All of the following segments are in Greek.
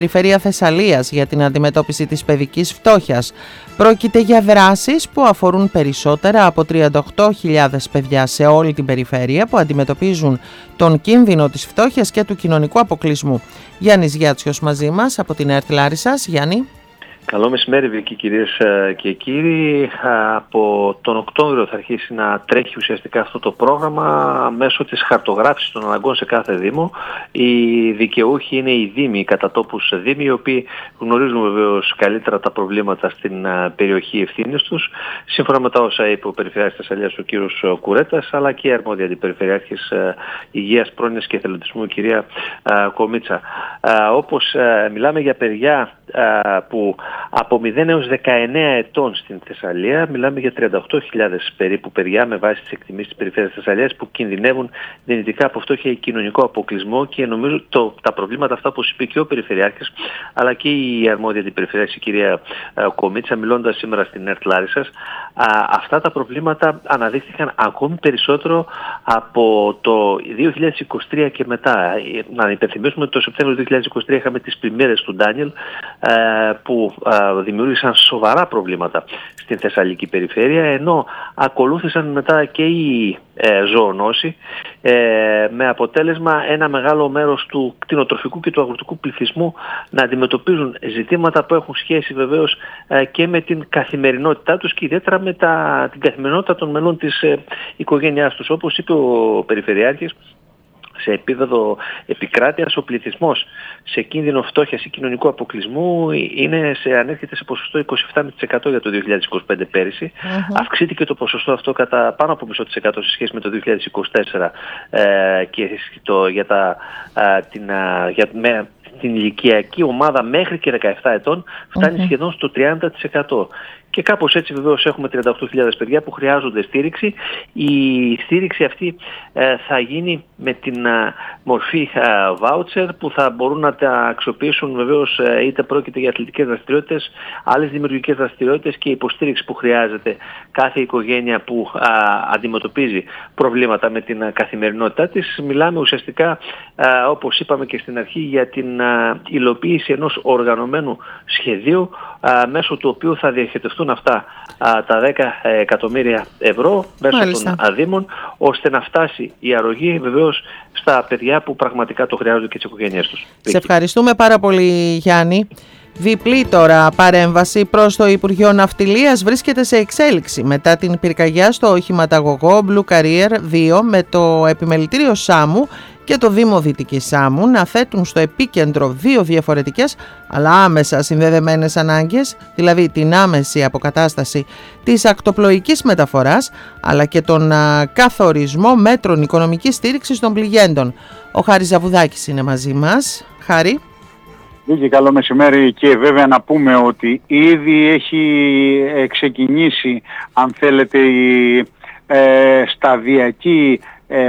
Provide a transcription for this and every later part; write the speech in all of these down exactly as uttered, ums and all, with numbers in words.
Περιφέρεια Θεσσαλίας για την αντιμετώπιση της παιδικής φτώχειας. Πρόκειται για δράσεις που αφορούν περισσότερα από τριάντα οκτώ χιλιάδες παιδιά σε όλη την περιφέρεια που αντιμετωπίζουν τον κίνδυνο της φτώχειας και του κοινωνικού αποκλεισμού. Γιάννης Γιάτσιος μαζί μας από την ΕΡΤ Λάρισσας. Γιάννη. Καλό μεσημέρι, Βίκη, κυρίες και κύριοι. Από τον Οκτώβριο θα αρχίσει να τρέχει ουσιαστικά αυτό το πρόγραμμα μέσω της χαρτογράφησης των αναγκών σε κάθε δήμο. Οι δικαιούχοι είναι οι δήμοι, οι κατατόπους δήμοι, οι οποίοι γνωρίζουν βεβαίως καλύτερα τα προβλήματα στην περιοχή ευθύνης τους, σύμφωνα με τα όσα είπε ο Περιφερειάρχης Θεσσαλίας ο κύριος Κουρέτας, αλλά και η αρμόδια αντιπεριφερειάρχης Υγείας, Πρόνοιας και Εθελοντισμού, η κυρία Κομίτσα. Όπως μιλάμε για παιδιά που από μηδέν έως δεκαεννέα ετών στην Θεσσαλία, μιλάμε για τριάντα οκτώ χιλιάδες περίπου παιδιά με βάση τις εκτιμήσεις της Περιφέρειας Θεσσαλίας που κινδυνεύουν δυνητικά από φτώχεια ή κοινωνικό αποκλεισμό, και νομίζω το, τα προβλήματα αυτά, όπως είπε και ο Περιφερειάρχης αλλά και η αρμόδια την Περιφερειάρχης η κυρία Κομίτσα, μιλώντας σήμερα στην ΕΡΤ Λάρισσας, αυτά τα προβλήματα αναδείχθηκαν ακόμη περισσότερο από το δύο χιλιάδες είκοσι τρία και μετά. Να υπενθυμίσουμε ότι το Σεπτέμβριο του δύο χιλιάδες είκοσι τρία είχαμε τις πλημμύρες του Ντάνιελ που δημιούργησαν σοβαρά προβλήματα στην Θεσσαλική περιφέρεια, ενώ ακολούθησαν μετά και οι ε, ζωονόσοι, ε, με αποτέλεσμα ένα μεγάλο μέρος του κτηνοτροφικού και του αγροτικού πληθυσμού να αντιμετωπίζουν ζητήματα που έχουν σχέση βεβαίως ε, και με την καθημερινότητά τους και ιδιαίτερα με τα, την καθημερινότητα των μελών της ε, οικογένειάς τους. Όπως είπε ο Περιφερειάρχης, σε επίπεδο επικράτειας ο πληθυσμός σε κίνδυνο φτώχειας ή κοινωνικού αποκλεισμού είναι σε, ανέρχεται σε ποσοστό είκοσι επτά τοις εκατό για το δύο χιλιάδες είκοσι πέντε πέρυσι. Mm-hmm. Αυξήθηκε το ποσοστό αυτό κατά πάνω από μισό της εκατό σε σχέση με το δύο χιλιάδες είκοσι τέσσερα ε, και το, για, τα, ε, την, ε, για με, την ηλικιακή ομάδα μέχρι και δεκαεπτά ετών φτάνει mm-hmm. σχεδόν στο τριάντα τοις εκατό. Και κάπως έτσι βεβαίως έχουμε τριάντα οκτώ χιλιάδες παιδιά που χρειάζονται στήριξη. Η στήριξη αυτή ε, θα γίνει με την ε, μορφή ε, voucher που θα μπορούν να τα αξιοποιήσουν βεβαίως ε, είτε πρόκειται για αθλητικές δραστηριότητες, άλλες δημιουργικές δραστηριότητες και υποστήριξη που χρειάζεται κάθε οικογένεια που ε, αντιμετωπίζει προβλήματα με την ε, καθημερινότητά της. Μιλάμε ουσιαστικά, ε, όπως είπαμε και στην αρχή, για την ε, υλοποίηση ενός οργανωμένου σχεδίου ε, μέσω του οποίου θα διαχειριστούν αυτά α, τα δέκα εκατομμύρια ευρώ μέσω Μάλιστα. των δήμων, ώστε να φτάσει η αρρωγή βεβαίως στα παιδιά που πραγματικά το χρειάζονται και τις οικογένειές τους. Σε ευχαριστούμε πάρα πολύ, Γιάννη. Διπλή τώρα παρέμβαση προς το Υπουργείο Ναυτιλίας βρίσκεται σε εξέλιξη μετά την πυρκαγιά στο οχηματαγωγό Blue Carrier δύο με το επιμελητήριο Σάμου και το Δήμο Δυτικής Σάμου να θέτουν στο επίκεντρο δύο διαφορετικές αλλά άμεσα συνδεδεμένες ανάγκες, δηλαδή την άμεση αποκατάσταση της ακτοπλοϊκής μεταφοράς αλλά και τον α, καθορισμό μέτρων οικονομικής στήριξης των πληγέντων. Ο Χάρης Ζαβουδάκης είναι μαζί μας. Χάρη. Δίκη, καλό μεσημέρι, και βέβαια να πούμε ότι ήδη έχει ξεκινήσει, αν θέλετε, η ε, σταδιακή ε,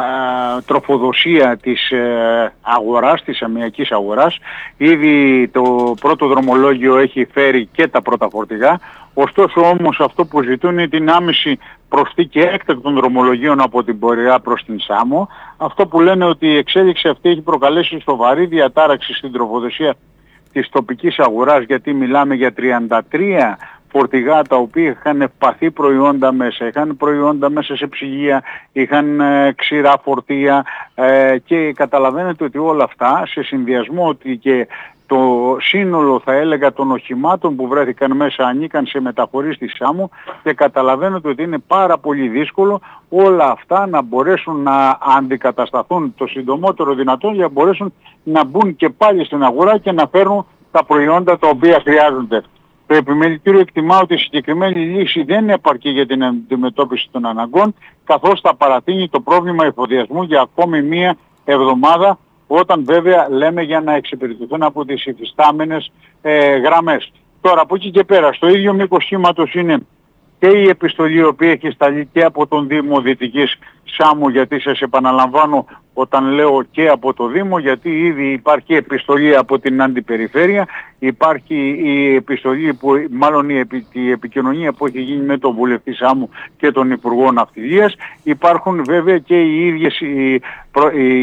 τροφοδοσία της ε, αγοράς, της αμυακής αγοράς. Ήδη το πρώτο δρομολόγιο έχει φέρει και τα πρώτα φορτηγά. Ωστόσο όμως αυτό που ζητούν είναι την άμεση προσθήκη έκτακτων δρομολογίων από την Πορεά προς την Σάμο. Αυτό που λένε ότι η εξέλιξη αυτή έχει προκαλέσει σοβαρή διατάραξη στην τροφοδοσία της τοπικής αγοράς, γιατί μιλάμε για τριάντα τρία φορτηγά τα οποία είχαν ευπαθή προϊόντα μέσα, είχαν προϊόντα μέσα σε ψυγεία, είχαν ε, ξηρά φορτία ε, και καταλαβαίνετε ότι όλα αυτά σε συνδυασμό ότι και το σύνολο, θα έλεγα, των οχημάτων που βρέθηκαν μέσα ανήκαν σε μεταφορείς της Σάμου, και καταλαβαίνετε ότι είναι πάρα πολύ δύσκολο όλα αυτά να μπορέσουν να αντικατασταθούν το συντομότερο δυνατόν για να μπορέσουν να μπουν και πάλι στην αγορά και να φέρουν τα προϊόντα τα οποία χρειάζονται. Το επιμελητήριο εκτιμά ότι η συγκεκριμένη λύση δεν επαρκεί για την αντιμετώπιση των αναγκών, καθώς θα παρατείνει το πρόβλημα εφοδιασμού για ακόμη μία εβδομάδα, όταν βέβαια λέμε για να εξυπηρετηθούν από τις υφιστάμενες ε, γραμμές. Τώρα από εκεί και πέρα, στο ίδιο μήκος κύματος είναι και η επιστολή η οποία έχει σταλεί και από τον Δήμο Δυτικής Σάμου, γιατί σας επαναλαμβάνω όταν λέω και από το Δήμο, γιατί ήδη υπάρχει επιστολή από την Αντιπεριφέρεια, υπάρχει η επιστολή, που, μάλλον η, επι, η επικοινωνία που έχει γίνει με τον Βουλευτή Σάμου και τον Υπουργό Ναυτιλίας, υπάρχουν βέβαια και οι ίδιες οι, προ, οι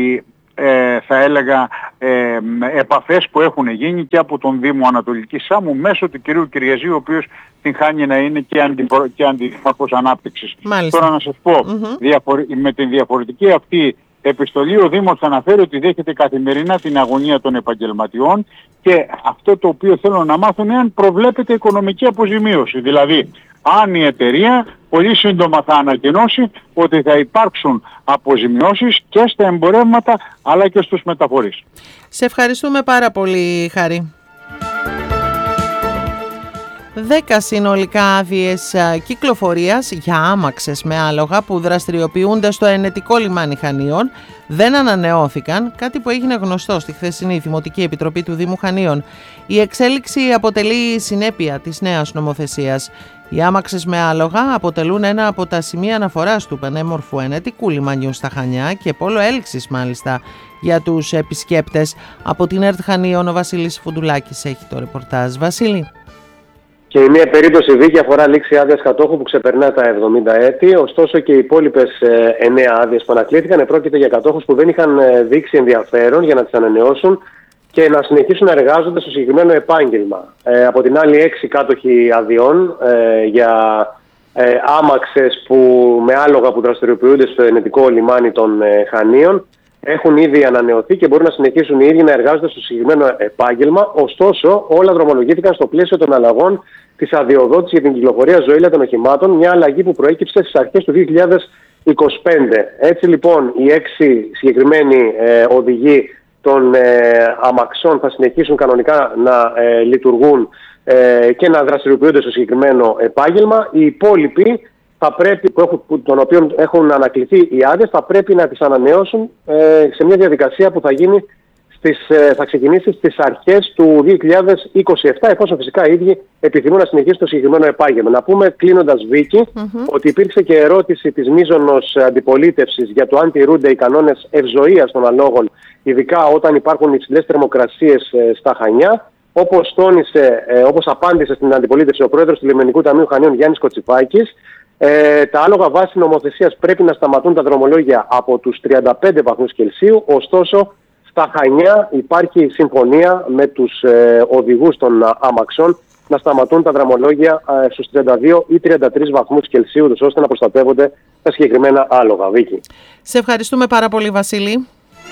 ε, θα έλεγα ε, επαφές που έχουν γίνει και από τον Δήμο Ανατολικής Σάμου μέσω του κυρίου Κυριαζή, ο οποίος την χάνει να είναι και, αντιπρο... και αντιδημαρχός ανάπτυξης. Μάλιστα. Τώρα να σας πω, mm-hmm. διαφορε... με την διαφορετική αυτή επιστολή ο Δήμος αναφέρει ότι δέχεται καθημερινά την αγωνία των επαγγελματιών και αυτό το οποίο θέλω να μάθω είναι αν προβλέπεται οικονομική αποζημίωση. Δηλαδή, αν η εταιρεία πολύ σύντομα θα ανακοινώσει ότι θα υπάρξουν αποζημιώσεις και στα εμπορεύματα αλλά και στους μεταφορείς. Σε ευχαριστούμε πάρα πολύ, Χάρη. Δέκα συνολικά άδειες κυκλοφορίας για άμαξες με άλογα που δραστηριοποιούνται στο Ενετικό λιμάνι Χανίων δεν ανανεώθηκαν, κάτι που έγινε γνωστό στη χθεσινή Δημοτική Επιτροπή του Δήμου Χανίων. Η εξέλιξη αποτελεί συνέπεια της νέας νομοθεσίας. Οι άμαξες με άλογα αποτελούν ένα από τα σημεία αναφοράς του πανέμορφου Ενετικού λιμανιού στα Χανιά και πόλο έλξης μάλιστα για τους επισκέπτες. Από την ΕΡΤ Χανίων ο Βασίλης Φουντουλάκης έχει το ρεπορτάζ. Βασίλη. Και η μία περίπτωση δίκη αφορά λήξη άδειας κατόχου που ξεπερνά τα εβδομήντα έτη, ωστόσο και οι υπόλοιπες εννέα άδειες που ανακλήθηκαν πρόκειται για κατόχους που δεν είχαν δείξει ενδιαφέρον για να τις ανανεώσουν και να συνεχίσουν να εργάζονται στο συγκεκριμένο επάγγελμα. Ε, από την άλλη, έξι κάτοχοι αδειών ε, για ε, άμαξες που, με άλογα που δραστηριοποιούνται στο Ενετικό λιμάνι των ε, Χανίων έχουν ήδη ανανεωθεί και μπορούν να συνεχίσουν οι ίδιοι να εργάζονται στο συγκεκριμένο επάγγελμα. Ωστόσο, όλα δρομολογήθηκαν στο πλαίσιο των αλλαγών της αδειοδότησης για την κυκλοφορία ζωήλια των οχημάτων, μια αλλαγή που προέκυψε στις αρχές του δύο χιλιάδες είκοσι πέντε. Έτσι λοιπόν, οι έξι συγκεκριμένοι ε, οδηγοί των ε, αμαξών θα συνεχίσουν κανονικά να ε, λειτουργούν ε, και να δραστηριοποιούνται στο συγκεκριμένο επάγγελμα. Οι υπόλοιποι, θα πρέπει, που έχουν, που, των οποίων έχουν ανακληθεί οι άδειες, θα πρέπει να τις ανανεώσουν ε, σε μια διαδικασία που θα γίνει στις, ε, θα ξεκινήσει στις αρχές του δύο χιλιάδες είκοσι επτά, εφόσον φυσικά οι ίδιοι επιθυμούν να συνεχίσουν το συγκεκριμένο επάγγελμα. Να πούμε, κλείνοντας, Βίκη, mm-hmm. ότι υπήρξε και ερώτηση της μείζωνος αντιπολίτευσης για το αν τηρούνται οι κανόνες ευζοίας των αλόγων, ειδικά όταν υπάρχουν υψηλές θερμοκρασίες ε, στα Χανιά. Όπως τόνισε, ε, όπως απάντησε στην αντιπολίτευση ο πρόεδρος του Λιμενικού Ταμείου Χανίων Γιάννης Κοτσιφάκης, Ε, τα άλογα βάση νομοθεσίας πρέπει να σταματούν τα δρομολόγια από τους τριάντα πέντε βαθμούς Κελσίου, ωστόσο στα Χανιά υπάρχει συμφωνία με τους ε, οδηγούς των α, αμαξών να σταματούν τα δρομολόγια ε, στους τριάντα δύο ή τριάντα τρεις βαθμούς Κελσίου, ώστε να προστατεύονται τα συγκεκριμένα άλογα. Βίκη. Σε ευχαριστούμε πάρα πολύ, Βασίλη.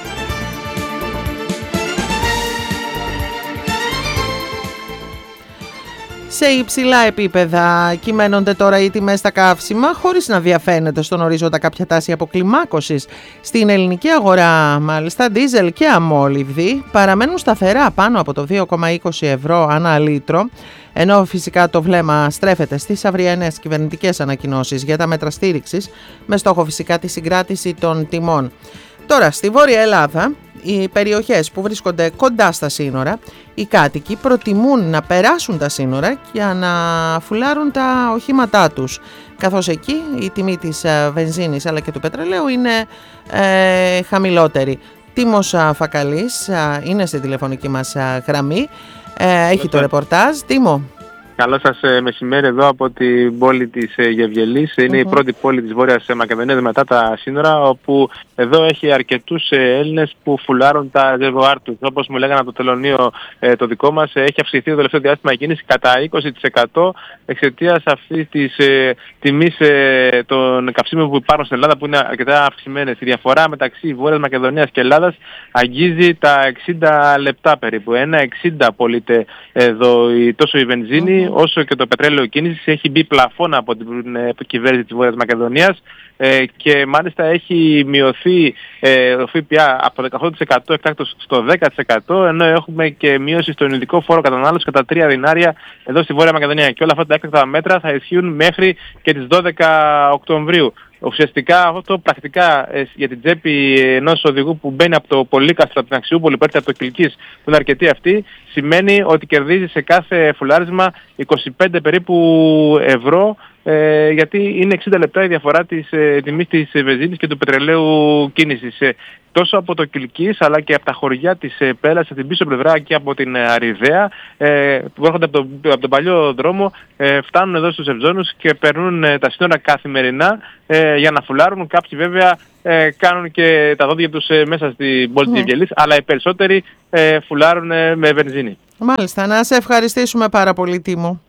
Σε υψηλά επίπεδα κυμαίνονται τώρα οι τιμές στα καύσιμα, χωρίς να διαφαίνεται στον ορίζοντα κάποια τάση αποκλιμάκωσης. Στην ελληνική αγορά, μάλιστα, ντίζελ και αμόλυβδη παραμένουν σταθερά πάνω από το δύο κόμμα είκοσι ευρώ ανά λίτρο, ενώ φυσικά το βλέμμα στρέφεται στις αυριανές κυβερνητικές ανακοινώσεις για τα μέτρα στήριξης, με στόχο φυσικά τη συγκράτηση των τιμών. Τώρα, στη Βόρεια Ελλάδα, οι περιοχές που βρίσκονται κοντά στα σύνορα, οι κάτοικοι προτιμούν να περάσουν τα σύνορα για να φουλάρουν τα οχήματά τους, καθώς εκεί η τιμή της βενζίνης αλλά και του πετρελαίου είναι ε, χαμηλότερη. Τίμος Φακαλής είναι στη τηλεφωνική μας γραμμή, ε, έχει το ρεπορτάζ. Τίμο. Καλό σας μεσημέρι εδώ από την πόλη της Γευγελής. Είναι mm-hmm. η πρώτη πόλη της Βόρειας Μακεδονίας μετά τα σύνορα, όπου εδώ έχει αρκετούς Έλληνες που φουλάρουν τα ζευγάρ τους. Όπως μου λέγανε από το τελωνείο ε, το δικό μας, έχει αυξηθεί το τελευταίο διάστημα η κίνηση κατά είκοσι τοις εκατό εξαιτίας αυτής της ε, τιμής ε, των καυσίμων που υπάρχουν στην Ελλάδα, που είναι αρκετά αυξημένες. Η διαφορά μεταξύ Βόρειας Μακεδονίας και Ελλάδας αγγίζει τα εξήντα λεπτά περίπου. ένα εξήντα πωλείται εδώ η, τόσο η βενζίνη mm-hmm. όσο και το πετρέλαιο κίνησης. Έχει μπει πλαφόν από την ε, κυβέρνηση της Βόρειας Μακεδονίας. Ε, και μάλιστα έχει μειωθεί ε, ο ΦΠΑ από το δεκαοκτώ τοις εκατό εκτάκτως στο δέκα τοις εκατό, ενώ έχουμε και μείωση στον ειδικό φόρο κατανάλωσης κατά τρία δινάρια εδώ στη Βόρεια Μακεδονία. Και όλα αυτά τα έκτακτα μέτρα θα ισχύουν μέχρι και τις δώδεκα Οκτωβρίου. Ουσιαστικά αυτό πρακτικά ε, για την τσέπη ενός οδηγού που μπαίνει από το Πολύκαστρο, από την Αξιούπολη, που έρθει από το Κιλκής, που είναι αρκετή αυτή, σημαίνει ότι κερδίζει σε κάθε φουλάρισμα είκοσι πέντε περίπου ευρώ, ε, γιατί είναι εξήντα λεπτά η διαφορά της ε, τιμής της βενζίνης και του πετρελαίου κίνησης. Ε, τόσο από το Κιλκής αλλά και από τα χωριά της Πέλας, από την πίσω πλευρά και από την Αριδαία, ε, που έρχονται από τον, από τον παλιό δρόμο, ε, φτάνουν εδώ στους Ευζώνους και περνούν ε, τα σύνορα καθημερινά ε, για να φουλάρουν. Κάποιοι βέβαια ε, κάνουν και τα δόντια τους ε, μέσα στην πόλη mm. της Γεβγελής, αλλά οι περισσότεροι ε, φουλάρουν ε, με βενζίνη. Μάλιστα, να σε ευχαριστήσουμε πάρα πολύ, Τίμο.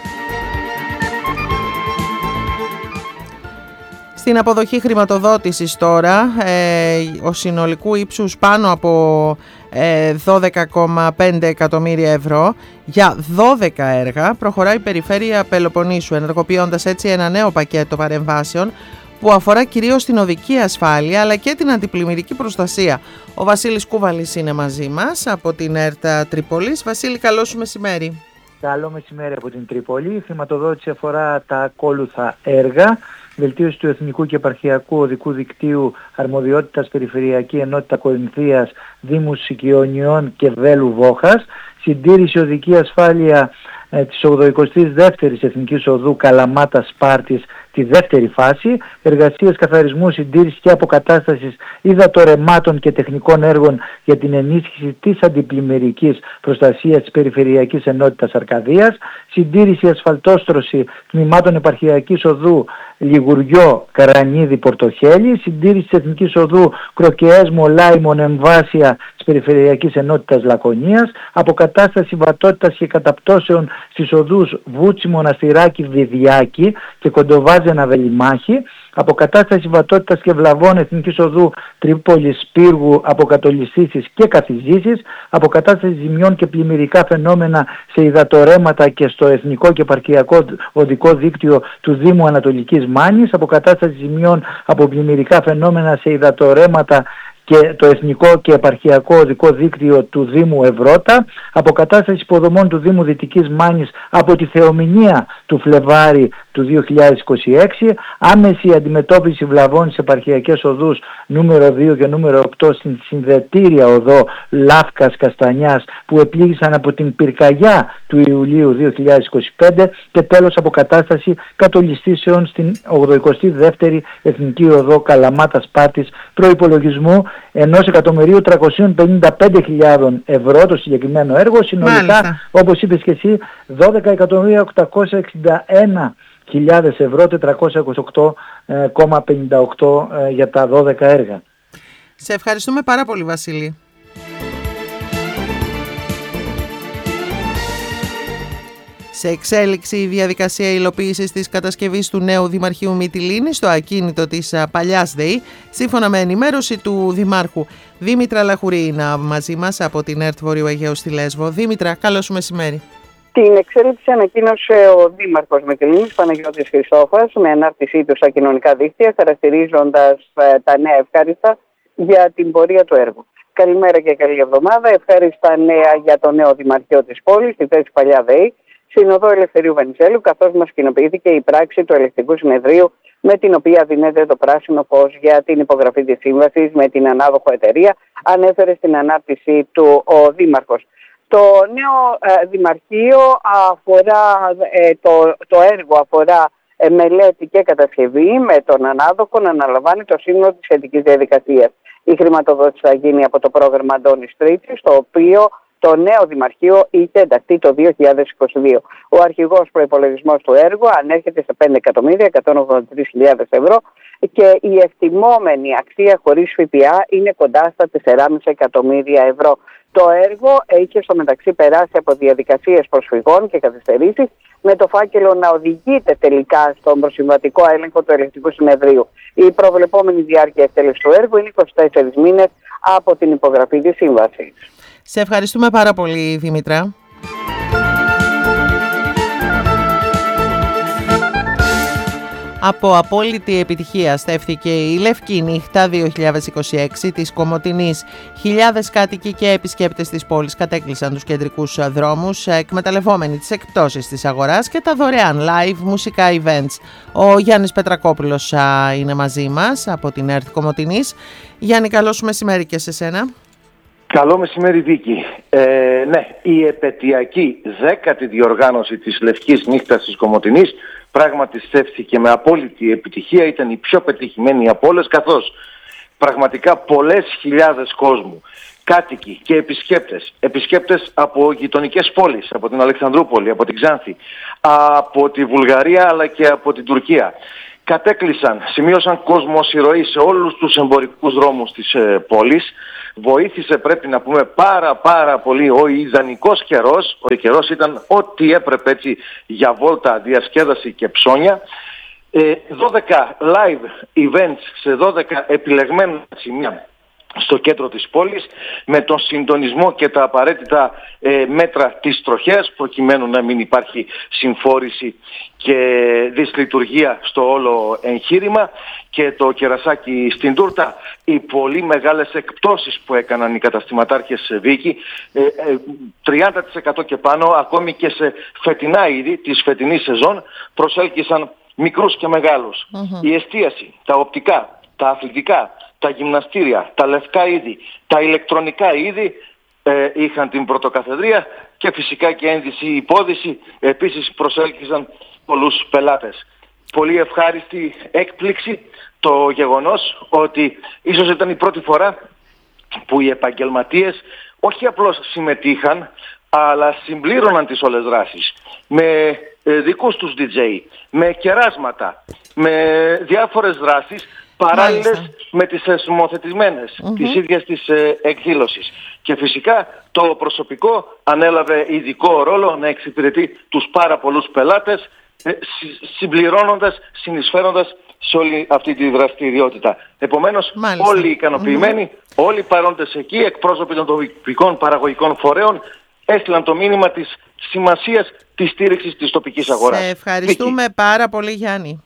Στην αποδοχή χρηματοδότησης τώρα, ε, ο συνολικού ύψους πάνω από ε, δώδεκα κόμμα πέντε εκατομμύρια ευρώ για δώδεκα έργα, προχωράει η Περιφέρεια Πελοποννήσου, ενεργοποιώντας έτσι ένα νέο πακέτο παρεμβάσεων που αφορά κυρίως την οδική ασφάλεια αλλά και την αντιπλημμυρική προστασία. Ο Βασίλης Κούβαλης είναι μαζί μας από την ΕΡΤ Τρίπολης. Βασίλη, καλό σου μεσημέρι. Καλό μεσημέρι από την Τρίπολη. Η χρηματοδότηση αφορά τα ακόλουθα έργα: βελτίωση του εθνικού και επαρχιακού οδικού δικτύου, αρμοδιότητας Περιφερειακή Ενότητα Κορινθίας, Δήμους Σικιωνιών και Βέλου Βόχας, συντήρηση οδική ασφάλεια ε, της ογδοηκοστής δεύτερης Εθνικής Οδού Καλαμάτα Σπάρτης, τη δεύτερη φάση, εργασίες καθαρισμού, συντήρηση και αποκατάστασης υδατορρεμμάτων και τεχνικών έργων για την ενίσχυση της αντιπλημμυρικής προστασίας της Περιφερειακής Ενότητας Αρκαδίας, συντήρηση ασφαλτόστρωση τμήματων επαρχιακής οδού Λιγουριό Καρανίδη Πορτοχέλη, συντήρηση της Εθνικής Οδού Κροκεές Μολάιμον Εμβάσια της Περιφερειακής Ενότητας Λακωνίας, αποκατάσταση βατότητας και καταπτώσεων στις οδούς Βούτσι Μοναστηράκι Βιδιάκη και Κοντοβάζενα Βελιμάχη, αποκατάσταση βατότητας και βλαβών Εθνικής Οδού Τρίπολης Πύργου, αποκατολιστήσεις και καθιζήσεις, αποκατάσταση ζημιών και πλημμυρικά φαινόμενα σε υδατορρέματα και στο εθνικό και επαρχιακό οδικό δίκτυο του Δήμου Ανατολικής Μάνης, αποκατάσταση ζημιών από πλημμυρικά φαινόμενα σε υδατορρέματα και το εθνικό και επαρχιακό οδικό δίκτυο του Δήμου Ευρώτα, αποκατάσταση υποδομών του Δήμου Δυτικής Μάνης από τη θεομηνία του Φλεβάρι του δύο χιλιάδες είκοσι έξι, άμεση αντιμετώπιση βλαβών στις επαρχιακές οδούς νούμερο δύο και νούμερο οκτώ στην συνδετήρια οδό Λάφκας Καστανιάς που επλήγησαν από την πυρκαγιά του Ιουλίου δύο χιλιάδες είκοσι πέντε, και τέλος αποκατάσταση κατολιστήσεων στην ογδοηκοστή δεύτερη Εθνική Οδό Καλαμάτα Σπάρτης προϋπολογισμού ενός εκατομμυρίου τριακόσιες πενήντα πέντε χιλιάδες ευρώ το συγκεκριμένο έργο, συνολικά Μάλιστα. όπως είπες και εσύ δώδεκα εκατομμύρια οκτακόσια εξήντα ένα χιλιάδες ευρώ, τετρακόσια είκοσι οκτώ κόμμα πενήντα οκτώ για τα δώδεκα έργα. Σε ευχαριστούμε πάρα πολύ, Βασίλη. Σε εξέλιξη η διαδικασία υλοποίησης της κατασκευής του νέου Δημαρχείου Μυτιλήνης στο ακίνητο της παλιάς ΔΕΗ, σύμφωνα με ενημέρωση του Δημάρχου. Δήμητρα Λαχουρή είναι μαζί μας από την ΕΡΤ Βορείου Αιγαίου στη Λέσβο. Δήμητρα, καλό σου μεσημέρι. Την εξέλιξη ανακοίνωσε ο Δήμαρχος Μυτιλήνης, Παναγιώτης Χριστόφας, με ανάρτησή του στα κοινωνικά δίκτυα, χαρακτηρίζοντας ε, τα νέα ευχάριστα για την πορεία του έργου. Καλημέρα και καλή εβδομάδα. Ευχάριστα νέα για το νέο Δημαρχείο της πόλης, στη θέση παλιά ΔΕΗ, στην οδό Ελευθερίου Βενιζέλου, καθώς μας κοινοποιήθηκε η πράξη του Ελεκτικού Συνεδρίου με την οποία δίνεται το πράσινο φως για την υπογραφή της σύμβασης με την ανάδοχο εταιρεία, ανέφερε στην ανάρτησή του ο Δήμαρχος. Το νέο ε, Δημαρχείο αφορά, ε, το, το έργο αφορά ε, μελέτη και κατασκευή με τον ανάδοχο να αναλαμβάνει το σύνολο της σχετικής διαδικασίας. Η χρηματοδότηση θα γίνει από το πρόγραμμα Αντώνης Τρίτσης, το οποίο το νέο Δημαρχείο είχε ενταχθεί το δύο χιλιάδες είκοσι δύο. Ο αρχηγός προϋπολογισμός του έργου ανέρχεται σε πέντε εκατομμύρια εκατόν ογδόντα τρεις χιλιάδες ευρώ και η εκτιμόμενη αξία χωρίς ΦΠΑ είναι κοντά στα τέσσερα κόμμα πέντε εκατομμύρια ευρώ. Το έργο είχε στο μεταξύ περάσει από διαδικασίες προσφυγών και καθυστερήσεις, με το φάκελο να οδηγείται τελικά στον προσυμβατικό έλεγχο του Ελεκτικού Συνεδρίου. Η προβλεπόμενη διάρκεια εκτέλεσης του έργου είναι είκοσι τέσσερις μήνες από την υπογραφή της σύμβασης. Σε ευχαριστούμε πάρα πολύ, Δήμητρα. Από απόλυτη επιτυχία στέφθηκε η Λευκή Νύχτα δύο χιλιάδες είκοσι έξι της Κομοτηνής. Χιλιάδες κάτοικοι και επισκέπτες της πόλης κατέκλυσαν τους κεντρικούς δρόμους, εκμεταλλευόμενοι τις εκπτώσεις της αγοράς και τα δωρεάν live μουσικά events. Ο Γιάννης Πετρακόπουλος είναι μαζί μας από την ΕΡΤ Κομοτηνής. Γιάννη, καλό σου μεσημέρι και σε σένα. Καλό μεσημέρι, Βίκη. Ε, ναι, η επετειακή δέκατη διοργάνωση της Λευκής Νύχτας της Κομοτηνής πράγματι στέφθηκε με απόλυτη επιτυχία, ήταν η πιο πετυχημένη από όλες, καθώς πραγματικά πολλές χιλιάδες κόσμου, κάτοικοι και επισκέπτες, επισκέπτες από γειτονικές πόλεις, από την Αλεξανδρούπολη, από την Ξάνθη, από τη Βουλγαρία αλλά και από την Τουρκία, κατέκλυσαν, σημείωσαν κοσμοσυρωή σε όλους τους εμπορικούς δρόμους της ε, πόλης. Βοήθησε, πρέπει να πούμε, πάρα πάρα πολύ ο ιδανικός καιρός. Ο καιρός ήταν ό,τι έπρεπε έτσι για βόλτα, διασκέδαση και ψώνια. Ε, δώδεκα live events σε δώδεκα επιλεγμένα σημεία στο κέντρο της πόλης, με τον συντονισμό και τα απαραίτητα ε, μέτρα της τροχέας, προκειμένου να μην υπάρχει συμφόρηση και δυσλειτουργία στο όλο εγχείρημα, και το κερασάκι στην τούρτα, οι πολύ μεγάλες εκπτώσεις που έκαναν οι καταστηματάρχες Βίκη, ε, ε, τριάντα τοις εκατό και πάνω, ακόμη και σε φετινά είδη της φετινής σεζόν, προσέλκυσαν μικρούς και μεγάλους. Mm-hmm. Η εστίαση, τα οπτικά, τα αθλητικά, τα γυμναστήρια, τα λευκά είδη, τα ηλεκτρονικά είδη ε, είχαν την πρωτοκαθεδρία, και φυσικά και ένδυση υπόδηση επίσης προσέλκυσαν πολλούς πελάτες. Πολύ ευχάριστη έκπληξη το γεγονός ότι ίσως ήταν η πρώτη φορά που οι επαγγελματίες όχι απλώς συμμετείχαν, αλλά συμπλήρωναν τις όλες δράσεις με ε, δικούς τους ντι τζέι, με κεράσματα, με διάφορες δράσεις παράλληλες Μάλιστα. με τις θεσμοθετημένες mm-hmm. της ίδιας της ε, εκδήλωσης. Και φυσικά το προσωπικό ανέλαβε ειδικό ρόλο να εξυπηρετεί τους πάρα πολλούς πελάτες, ε, συ, συμπληρώνοντας, συνεισφέροντας σε όλη αυτή τη δραστηριότητα. Επομένως, Μάλιστα. όλοι ικανοποιημένοι, mm-hmm. όλοι παρόντες εκεί, εκπρόσωποι των τοπικών παραγωγικών φορέων, έστειλαν το μήνυμα της σημασίας της στήριξης της τοπικής αγοράς. Σε ευχαριστούμε Βίκη. πάρα πολύ, Γιάννη.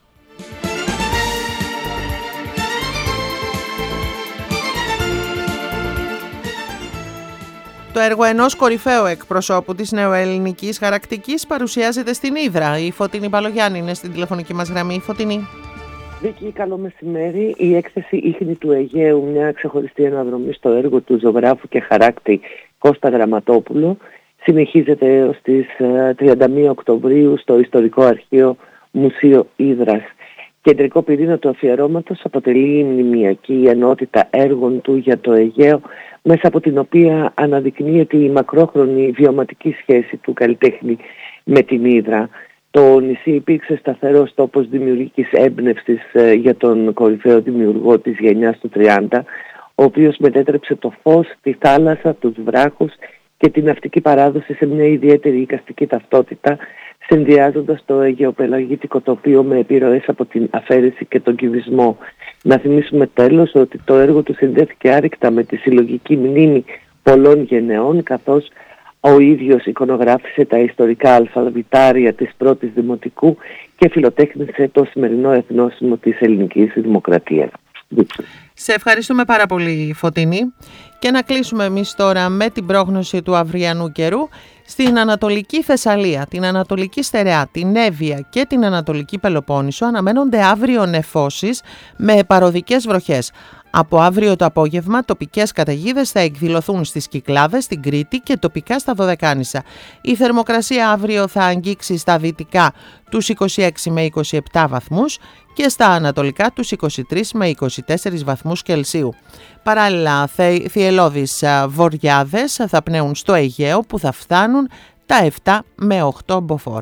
Το έργο ενός κορυφαίου εκπροσώπου της νεοελληνικής χαρακτικής παρουσιάζεται στην Ύδρα. Η Φωτεινή Παλογιάννη είναι στην τηλεφωνική μας γραμμή. Φωτεινή. Βίκη, καλό μεσημέρι. Η έκθεση «Ίχνη του Αιγαίου», μια ξεχωριστή αναδρομή στο έργο του ζωγράφου και χαράκτη Κώστα Γραμματόπουλο, συνεχίζεται έως τις τριάντα μία Οκτωβρίου στο Ιστορικό Αρχείο Μουσείο Ύδρας. Κεντρικό πυρήνα του αφιερώματος αποτελεί η μνημειακή ενότητα έργων του για το Αιγαίο, μέσα από την οποία αναδεικνύεται η μακρόχρονη βιωματική σχέση του καλλιτέχνη με την Ύδρα. Το νησί υπήρξε σταθερός τόπος δημιουργικής έμπνευσης για τον κορυφαίο δημιουργό της γενιάς του τριάντα, ο οποίος μετέτρεψε το φως, τη θάλασσα, τους βράχους και την ναυτική παράδοση σε μια ιδιαίτερη εικαστική ταυτότητα, συνδυάζοντας το αιγαιοπελαγίτικο τοπίο με επιρροές από την αφαίρεση και τον κυβισμό. Να θυμίσουμε τέλος ότι το έργο του συνδέθηκε άρρηκτα με τη συλλογική μνήμη πολλών γενεών, καθώς ο ίδιος εικονογράφησε τα ιστορικά αλφαβητάρια της πρώτης δημοτικού και φιλοτέχνησε το σημερινό εθνόσημο της ελληνικής δημοκρατίας. Σε ευχαριστούμε πάρα πολύ, Φωτεινή. Και να κλείσουμε εμείς τώρα με την πρόγνωση του αυριανού καιρού. Στην Ανατολική Θεσσαλία, την Ανατολική Στερεά, την Εύβοια και την Ανατολική Πελοπόννησο αναμένονται αύριο νεφώσεις με παροδικές βροχές. Από αύριο το απόγευμα τοπικές καταιγίδες θα εκδηλωθούν στις Κυκλάδες, στην Κρήτη και τοπικά στα Δωδεκάνησα. Η θερμοκρασία αύριο θα αγγίξει στα δυτικά τους είκοσι έξι με είκοσι επτά βαθμούς και στα ανατολικά τους είκοσι τρεις με είκοσι τέσσερις βαθμούς Κελσίου. Παράλληλα, θυελλώδεις βοριάδες θα πνέουν στο Αιγαίο που θα φτάνουν τα επτά με οκτώ μποφόρ.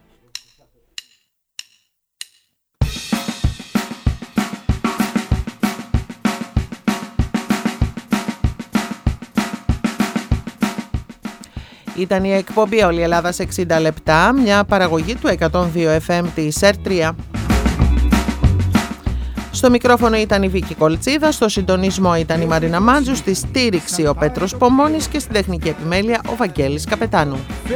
Ήταν η εκπομπή «Όλη η Ελλάδα σε εξήντα λεπτά», μια παραγωγή του εκατόν δύο εφ εμ της ερ τρία. Στο μικρόφωνο ήταν η Βίκη Κολτσίδα, στο συντονισμό ήταν η Μαρίνα Μάντζου, στη στήριξη ο Πέτρος Πομώνης και στην τεχνική επιμέλεια ο Βαγγέλης Καπετάνου.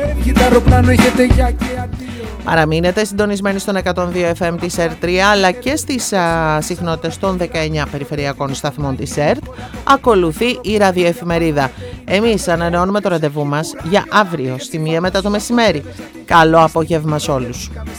Παραμείνετε συντονισμένοι στον εκατόν δύο εφ εμ της ερ τρία αλλά και στις α, συχνότητες των δεκαεννιά περιφερειακών σταθμών της ΕΡΤ. Ακολουθεί η ραδιοεφημερίδα. Εμείς ανανεώνουμε το ραντεβού μας για αύριο στη μία μετά το μεσημέρι. Καλό απόγευμα σε όλους.